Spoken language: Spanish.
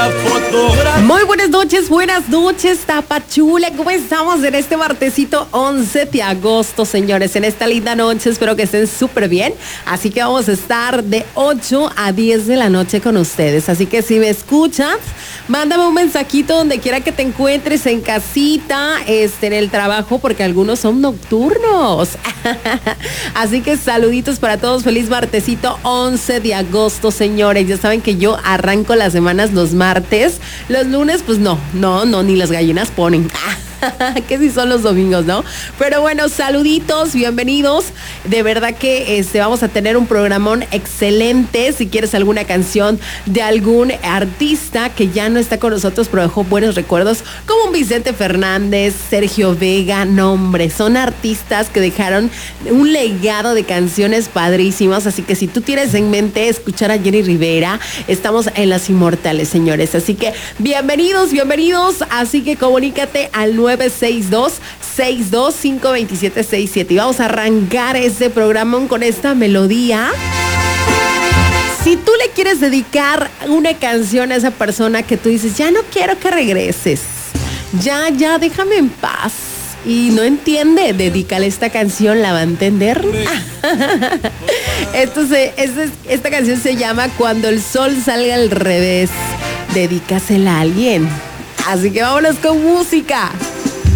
la fotografía. Muy buenas noches, Tapachula. ¿Cómo estamos en este martesito 11 de agosto, señores? En esta linda noche, espero que estén súper bien. Así que vamos a estar de 8 a 10 de la noche con ustedes. Así que si me escuchas, mándame un mensajito donde quiera que te encuentres, en casita, en el trabajo, porque algunos son nocturnos. Así que saluditos para todos. Feliz martesito 11 de agosto, señores. Ya saben que yo arranco las semanas los martes. Los lunes, pues no, ni las gallinas ponen. Que sí son los domingos, ¿no? Pero bueno, saluditos, bienvenidos. De verdad que vamos a tener un programón excelente. Si quieres alguna canción de algún artista que ya no está con nosotros, pero dejó buenos recuerdos, como un Vicente Fernández, Sergio Vega, no hombre, son artistas que dejaron un legado de canciones padrísimas. Así que si tú tienes en mente escuchar a Jenny Rivera, estamos en Las Inmortales, señores. Así que bienvenidos. Así que comunícate al 962-625-2767 y vamos a arrancar este programa con esta melodía. Si tú le quieres dedicar una canción a esa persona que tú dices, ya no quiero que regreses, ya, déjame en paz, y no entiende, dedícale esta canción, ¿la va a entender? Esta canción se llama Cuando el sol salga al revés. Dedícasela a alguien. Así que vámonos con música.